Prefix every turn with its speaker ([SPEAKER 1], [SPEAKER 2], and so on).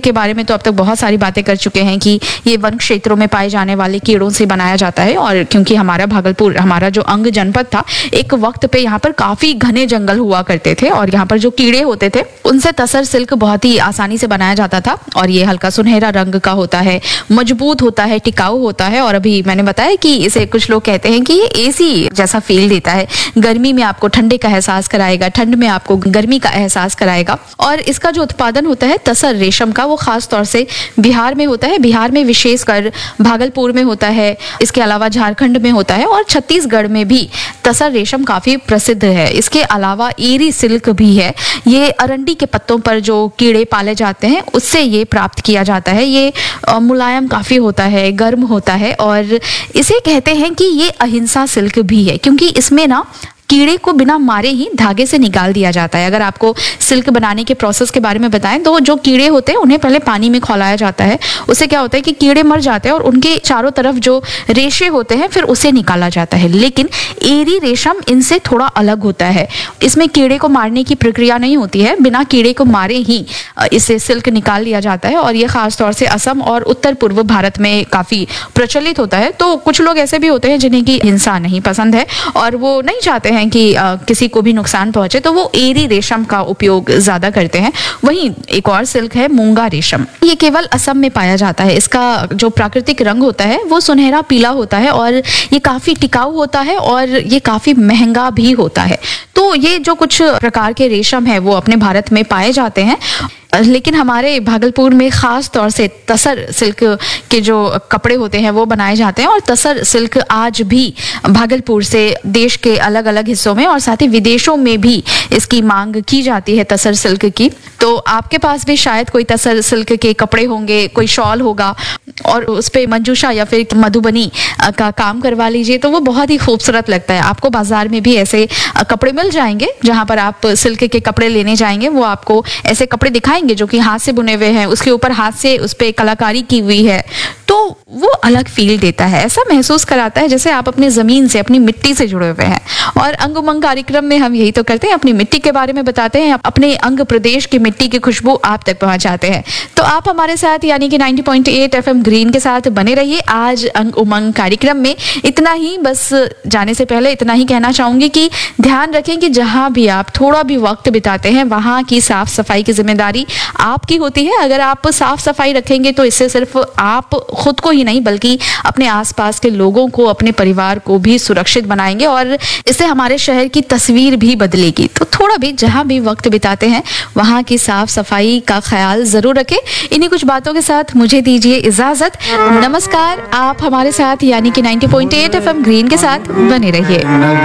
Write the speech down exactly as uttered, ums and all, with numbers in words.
[SPEAKER 1] के बारे में तो अब तक बहुत सारी बातें कर चुके हैं कि ये वन क्षेत्रों में पाए जाने वाले कीड़ों से बनाया जाता है। और क्योंकि हमारा भागलपुर, हमारा जो अंग जनपद था, एक वक्त पे यहाँ पर काफी घने जंगल हुआ करते थे और यहाँ पर जो कीड़े होते थे उनसे तसर सिल्क बहुत ही आसानी से बनाया जाता था। और ये हल्का सुनहरा रंग का होता है, मजबूत होता है, टिकाऊ होता है। और अभी मैंने बताया कि इसे कुछ लोग कहते हैं कि ये एसी जैसा फील देता है, गर्मी में आपको ठंडे का एहसास कराएगा, ठंड में आपको गर्मी का एहसास कराएगा। और इसका जो उत्पादन होता है तसर रेशम का, वो खास तौर से बिहार में होता है। बिहार में विशेषकर भागलपुर में होता है, इसके अलावा झारखंड में होता है और छत्तीसगढ़ में भी तसर रेशम काफी प्रसिद्ध है। इसके अलावा एरी सिल्क भी है, ये अरंडी के पत्तों पर जो कीड़े पाले जाते हैं उससे ये प्राप्त किया जाता है। ये मुलायम काफी होता है, गर्म होता है और इसे कहते हैं कि ये अहिंसा सिल्क भी है, क्योंकि इसमें ना कीड़े को बिना मारे ही धागे से निकाल दिया जाता है। अगर आपको सिल्क बनाने के प्रोसेस के बारे में बताएं तो जो कीड़े होते हैं उन्हें पहले पानी में खौलाया जाता है। उससे क्या होता है कि कीड़े मर जाते हैं और उनके चारों तरफ जो रेशे होते हैं फिर उसे निकाला जाता है। लेकिन एरी रेशम इनसे थोड़ा अलग होता है, इसमें कीड़े को मारने की प्रक्रिया नहीं होती है, बिना कीड़े को मारे ही इसे सिल्क निकाल लिया जाता है। और ये खास तौर से असम और उत्तर पूर्व भारत में काफी प्रचलित होता है। तो कुछ लोग ऐसे भी होते हैं जिन्हें की हिंसा नहीं पसंद है और वो नहीं चाहते हैं कि आ, किसी को भी नुकसान पहुंचे, तो वो एरी रेशम का उपयोग ज्यादा करते हैं। वहीं एक और सिल्क है मूंगा रेशम, ये केवल असम में पाया जाता है। इसका जो प्राकृतिक रंग होता है वो सुनहरा पीला होता है और ये काफी टिकाऊ होता है और ये काफी महंगा भी होता है। तो ये जो कुछ प्रकार के रेशम है वो अपने भारत में पाए जाते हैं, लेकिन हमारे भागलपुर में खास तौर से तसर सिल्क के जो कपड़े होते हैं वो बनाए जाते हैं। और तसर सिल्क आज भी भागलपुर से देश के अलग अलग हिस्सों में और साथ ही विदेशों में भी इसकी मांग की जाती है तसर सिल्क की। तो आपके पास भी शायद कोई तसर सिल्क के कपड़े होंगे, कोई शॉल होगा और उस पे मंजूषा या फिर मधुबनी का काम करवा लीजिए तो वो बहुत ही खूबसूरत लगता है। आपको बाजार में भी ऐसे कपड़े मिल जाएंगे, जहां पर आप सिल्क के कपड़े लेने जाएंगे वो आपको ऐसे कपड़े दिखाएंगे जो कि हाथ से बुने हुए हैं, उसके ऊपर हाथ से उस पे कलाकारी की हुई है, तो वो अलग फील देता है। ऐसा महसूस कराता है जैसे आप अपनी जमीन से, अपनी मिट्टी से जुड़े हुए हैं। और अंग उमंग कार्यक्रम में हम यही तो करते हैं, अपनी मिट्टी के बारे में बताते हैं, अपने अंग प्रदेश की मिट्टी की खुशबू आप तक पहुंचाते हैं। तो आप हमारे साथ यानी कि नब्बे पॉइंट आठ एफएम ग्रीन के साथ बने रहिए आज अंग उमंग कार्यक्रम में। इतना ही, बस जाने से पहले इतना ही कहना चाहूंगी कि ध्यान रखें कि जहां भी आप थोड़ा भी वक्त बिताते हैं वहां की साफ सफाई की जिम्मेदारी आपकी होती है। अगर आप साफ सफाई रखेंगे तो इससे सिर्फ आप खुद को ही नहीं बल्कि अपने आसपास के लोगों को, अपने परिवार को भी सुरक्षित बनाएंगे और इससे हमारे शहर की तस्वीर भी बदलेगी। तो थोड़ा भी जहां भी वक्त बिताते हैं वहां की साफ सफाई का ख्याल जरूर रखें। इन्हीं कुछ बातों के साथ मुझे दीजिए इजाजत। नमस्कार, आप हमारे साथ यानी कि नब्बे पॉइंट आठ एफएम ग्रीन के साथ बने रहिए।